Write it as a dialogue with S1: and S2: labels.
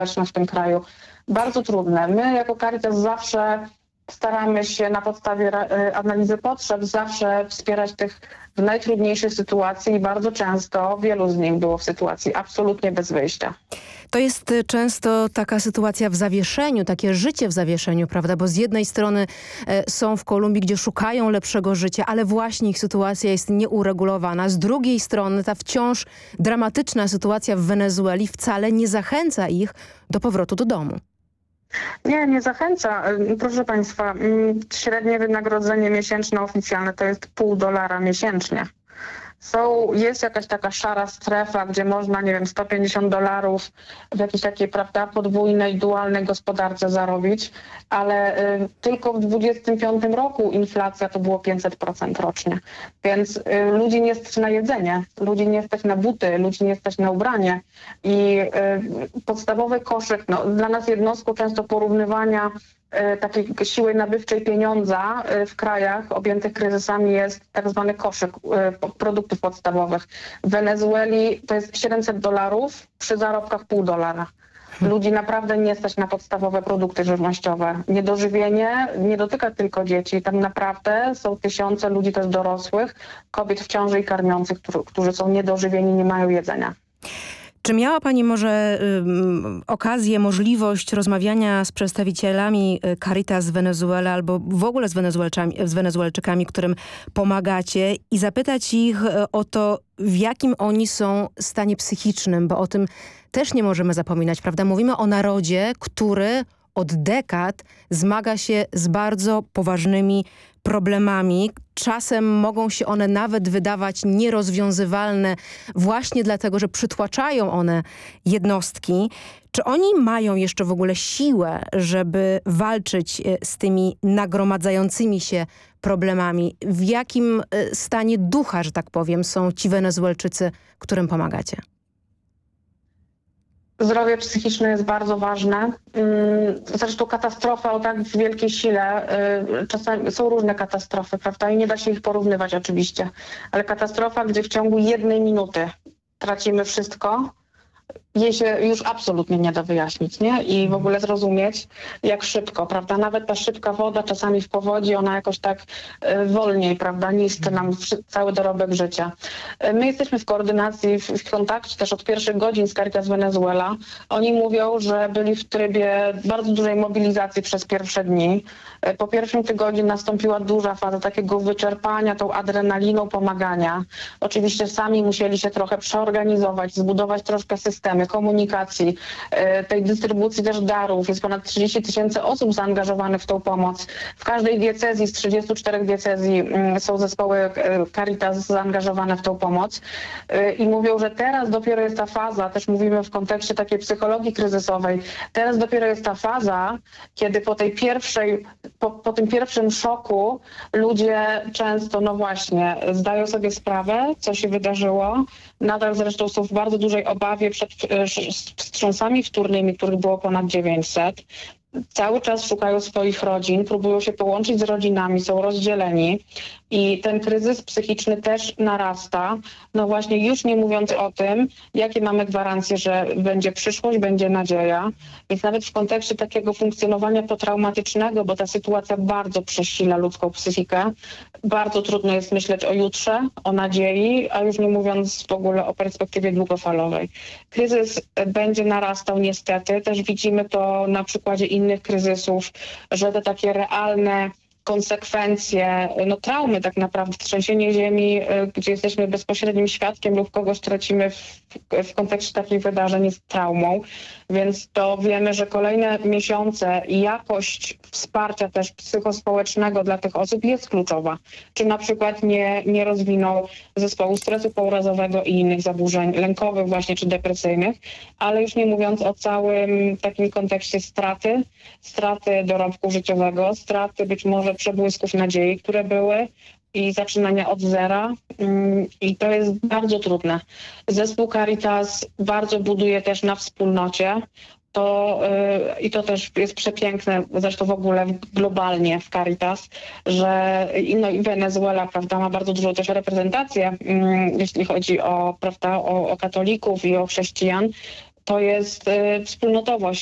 S1: w tym kraju. Bardzo trudne. My jako Caritas zawsze staramy się na podstawie analizy potrzeb zawsze wspierać tych w najtrudniejszej sytuacji i bardzo często wielu z nich było w sytuacji absolutnie bez wyjścia.
S2: To jest często taka sytuacja w zawieszeniu, takie życie w zawieszeniu, prawda? Bo z jednej strony są w Kolumbii, gdzie szukają lepszego życia, ale właśnie ich sytuacja jest nieuregulowana. Z drugiej strony ta wciąż dramatyczna sytuacja w Wenezueli wcale nie zachęca ich do powrotu do domu.
S1: Nie zachęca. Proszę Państwa, średnie wynagrodzenie miesięczne oficjalne to jest $0,5 miesięcznie. Jest jakaś taka szara strefa, gdzie można, nie wiem, $150 w jakiejś takiej, prawda, podwójnej, dualnej gospodarce zarobić, ale tylko w 2025 roku inflacja to było 500% rocznie. Więc ludzi nie stać na jedzenie, ludzi nie stać na buty, ludzi nie stać na ubranie i podstawowy koszyk, dla nas jednostką często porównywania takiej siły nabywczej pieniądza w krajach objętych kryzysami jest tak zwany koszyk produktów podstawowych. W Wenezueli to jest $700 przy zarobkach $0,5. Ludzi naprawdę nie stać na podstawowe produkty żywnościowe. Niedożywienie nie dotyka tylko dzieci. Tam naprawdę są tysiące ludzi też dorosłych, kobiet w ciąży i karmiących, którzy są niedożywieni, nie mają jedzenia.
S2: Czy miała Pani może okazję, możliwość rozmawiania z przedstawicielami Caritas Venezuela albo w ogóle z Wenezuelczykami, którym pomagacie i zapytać ich o to, w jakim oni są stanie psychicznym, bo o tym też nie możemy zapominać, prawda? Mówimy o narodzie, który od dekad zmaga się z bardzo poważnymi problemami. Czasem mogą się one nawet wydawać nierozwiązywalne właśnie dlatego, że przytłaczają one jednostki. Czy oni mają jeszcze w ogóle siłę, żeby walczyć z tymi nagromadzającymi się problemami? W jakim stanie ducha, że tak powiem, są ci Wenezuelczycy, którym pomagacie?
S1: Zdrowie psychiczne jest bardzo ważne. Zresztą katastrofa o tak wielkiej sile, czasami są różne katastrofy, prawda? I nie da się ich porównywać oczywiście. Ale katastrofa, gdzie w ciągu 1 minuty tracimy wszystko, jej się już absolutnie nie da wyjaśnić, nie? I w ogóle zrozumieć, jak szybko, prawda? Nawet ta szybka woda czasami w powodzi, ona jakoś tak wolniej, prawda? Niszczy nam cały dorobek życia. My jesteśmy w koordynacji, w kontakcie też od pierwszych godzin z Caritas Venezuela. Oni mówią, że byli w trybie bardzo dużej mobilizacji przez pierwsze dni. Po pierwszym tygodniu nastąpiła duża faza takiego wyczerpania tą adrenaliną pomagania. Oczywiście sami musieli się trochę przeorganizować, zbudować troszkę systemy komunikacji, tej dystrybucji też darów. Jest ponad 30 000 osób zaangażowanych w tą pomoc. W każdej diecezji z 34 diecezji są zespoły Caritas zaangażowane w tą pomoc i mówią, że teraz dopiero jest ta faza, też mówimy w kontekście takiej psychologii kryzysowej, teraz dopiero jest ta faza, kiedy po tym pierwszym szoku ludzie często, no właśnie, zdają sobie sprawę, co się wydarzyło. Nadal zresztą są w bardzo dużej obawie przed wstrząsami wtórnymi, których było ponad 900. Cały czas szukają swoich rodzin, próbują się połączyć z rodzinami, są rozdzieleni i ten kryzys psychiczny też narasta. No właśnie już nie mówiąc o tym, jakie mamy gwarancje, że będzie przyszłość, będzie nadzieja. Więc nawet w kontekście takiego funkcjonowania potraumatycznego, bo ta sytuacja bardzo przesila ludzką psychikę, bardzo trudno jest myśleć o jutrze, o nadziei, a już nie mówiąc w ogóle o perspektywie długofalowej. Kryzys będzie narastał niestety. Też widzimy to na przykładzie innych kryzysów, że te takie realne konsekwencje, traumy tak naprawdę, trzęsienie ziemi, gdzie jesteśmy bezpośrednim świadkiem lub kogoś tracimy w kontekście takich wydarzeń jest traumą, więc to wiemy, że kolejne miesiące i jakość wsparcia też psychospołecznego dla tych osób jest kluczowa. Czy na przykład nie rozwiną zespołu stresu pourazowego i innych zaburzeń lękowych właśnie, czy depresyjnych, ale już nie mówiąc o całym takim kontekście straty dorobku życiowego, straty być może przebłysków nadziei, które były i zaczynania od zera i to jest bardzo trudne. Zespół Caritas bardzo buduje też na wspólnocie. I to też jest przepiękne, zresztą w ogóle globalnie w Caritas, że i Wenezuela, prawda, ma bardzo dużą też reprezentację, jeśli chodzi o katolików i o chrześcijan. to jest wspólnotowość.